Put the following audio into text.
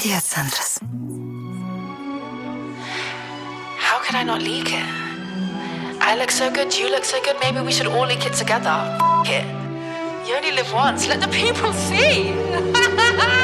Adios, Andres. How could I not leak it? I look so good, you look so good, maybe we should all leak it together. F*** it. You only live once, let the people see.